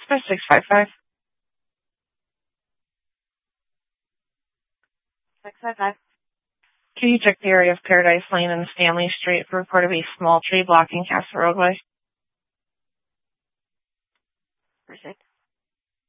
by 655. 655. Can you check the area of Paradise Lane and Stanley Street for report of a small tree blocking Castle roadway? Proceed.